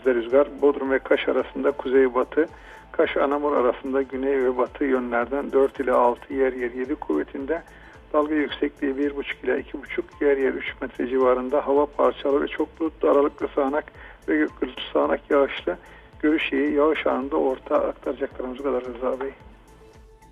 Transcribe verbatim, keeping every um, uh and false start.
yönümüzde rüzgar. Bodrum ve Kaş arasında kuzeybatı, Kaş Anamur arasında güney ve batı yönlerden dört ile altı, yer yer yedi kuvvetinde. Dalga yüksekliği bir buçuk ile iki buçuk, yer yer üç metre civarında. Hava parçalı ve çok bulutlu, aralıklı sağanak ve gök gürültülü sağanak yağışlı. Görüş iyi, yağış anında orta. Aktaracaklarımız bu kadar Rıza Bey.